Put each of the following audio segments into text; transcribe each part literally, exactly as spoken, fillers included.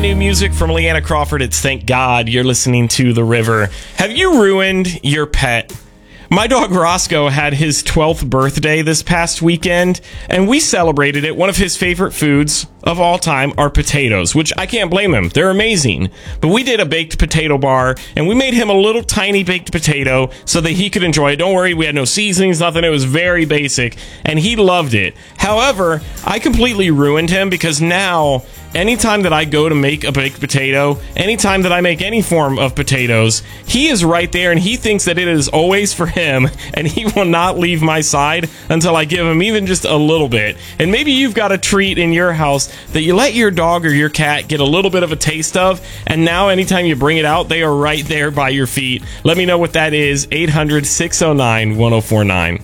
new music from Leanna Crawford. It's Thank God You're Listening to The River. Have you ruined your pet? My dog Roscoe had his twelfth birthday this past weekend, and we celebrated it. One of his favorite foods of all time are potatoes, which I can't blame him. They're amazing. But we did a baked potato bar, and we made him a little tiny baked potato so that he could enjoy it. Don't worry, we had no seasonings, nothing. It was very basic, and he loved it. However, I completely ruined him because now, anytime that I go to make a baked potato, anytime that I make any form of potatoes, he is right there, and he thinks that it is always for him, and he will not leave my side until I give him even just a little bit. And maybe you've got a treat in your house that you let your dog or your cat get a little bit of a taste of, and now anytime you bring it out, they are right there by your feet. Let me know what that is. eight hundred, six oh nine, one oh four nine.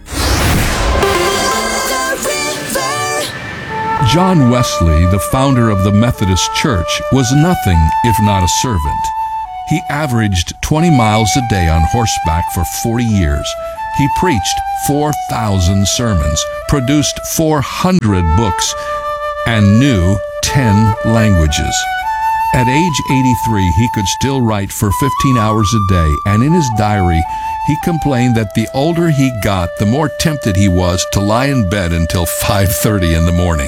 John Wesley, the founder of the Methodist Church, was nothing if not a servant. He averaged twenty miles a day on horseback for forty years. He preached four thousand sermons, produced four hundred books, and knew ten languages. At age eighty-three, he could still write for fifteen hours a day, and in his diary, he complained that the older he got, the more tempted he was to lie in bed until five thirty in the morning.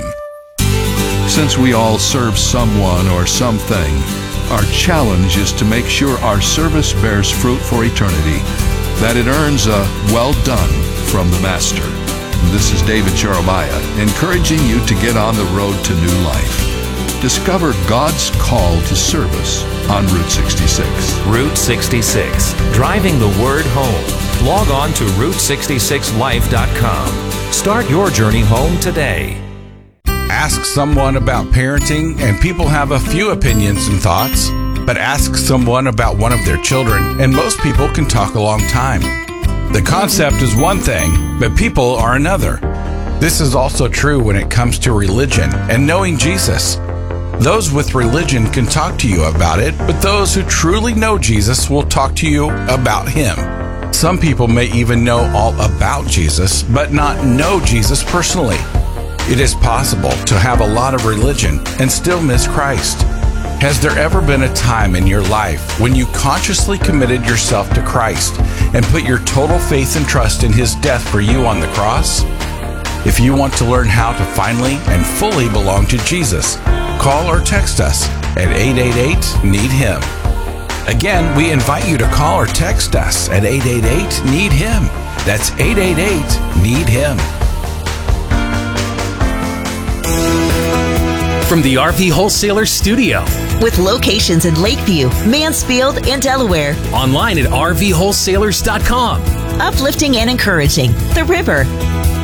Since we all serve someone or something, our challenge is to make sure our service bears fruit for eternity, that it earns a well done from the Master. This is David Jeremiah, encouraging you to get on the road to new life. Discover God's call to service on Route sixty-six. Route sixty-six, driving the word home. Log on to route sixty-six life dot com. Start your journey home today. Ask someone about parenting, and people have a few opinions and thoughts. But ask someone about one of their children, and most people can talk a long time. The concept is one thing, but people are another. This is also true when it comes to religion and knowing Jesus. Those with religion can talk to you about it, but those who truly know Jesus will talk to you about Him. Some people may even know all about Jesus, but not know Jesus personally. It is possible to have a lot of religion and still miss Christ. Has there ever been a time in your life when you consciously committed yourself to Christ and put your total faith and trust in His death for you on the cross? If you want to learn how to finally and fully belong to Jesus, call or text us at eight eight eight, need him. Again, we invite you to call or text us at eight eight eight, need him. That's eight eight eight, need him. From the R V Wholesaler Studio. With locations in Lakeview, Mansfield, and Delaware. Online at r v wholesalers dot com. Uplifting and encouraging. The River.